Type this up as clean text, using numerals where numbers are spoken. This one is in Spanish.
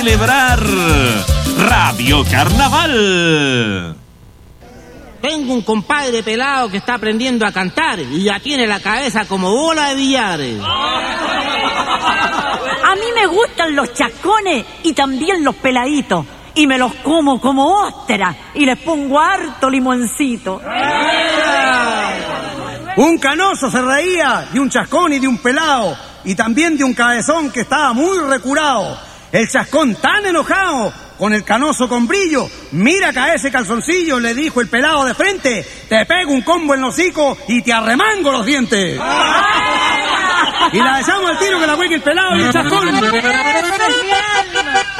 celebrar Radio Carnaval. Tengo un compadre pelado que está aprendiendo a cantar y ya tiene la cabeza como bola de billares. A mí me gustan los chascones y también los peladitos. Y me los como ostras y les pongo harto limoncito. Un canoso se reía de un chascón y de un pelao, y también de un cabezón que estaba muy recurado. El chascón tan enojado con el canoso con brillo, mira que a ese calzoncillo, le dijo el pelao de frente, te pego un combo en el hocico y te arremango los dientes. Y la dejamos al tiro que la juegue el pelao y el chascón.